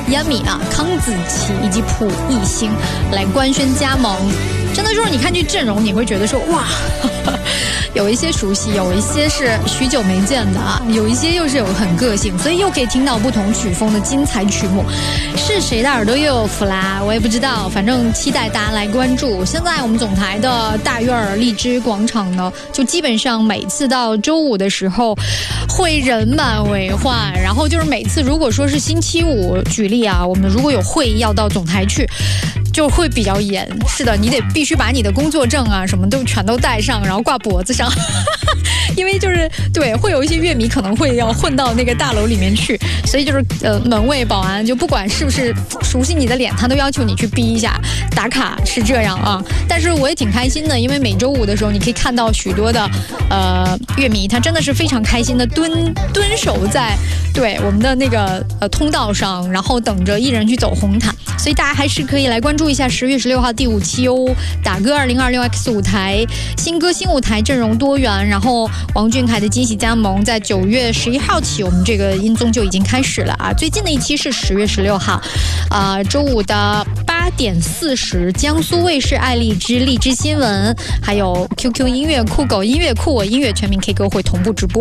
烟米啊、康子琪以及蒲熠星来官宣加盟。真的就是你看这阵容，你会觉得说哇，有一些熟悉，有一些是许久没见的啊，有一些又是有很个性，所以又可以听到不同曲风的精彩曲目。是谁的耳朵又有福啦？我也不知道，反正期待大家来关注。现在我们总台的大院荔枝广场呢，就基本上每次到周五的时候会人满为患，然后就是每次如果说是星期五，举例啊，我们如果有会议要到总台去，就会比较严。是的，你必须把你的工作证啊什么都全都带上，然后挂脖子上因为就是对，会有一些乐迷可能会要混到那个大楼里面去，所以就是门卫保安就不管是不是熟悉你的脸，他都要求你去逼一下打卡，是这样啊。但是我也挺开心的，因为每周五的时候你可以看到许多的乐迷，他真的是非常开心的蹲守在对我们的那个通道上，然后等着艺人去走红毯。所以大家还是可以来关注一下10月16号第5期哦，打歌2026X 舞台新歌新舞台阵容多元，然后王俊凯的惊喜加盟，在9月11号起，我们这个音综就已经开始了啊。最近的一期是10月16号，周五的8点40，江苏卫视爱荔枝、荔枝新闻，还有 QQ 音乐、酷狗音乐库、我音乐全民 K 歌会同步直播。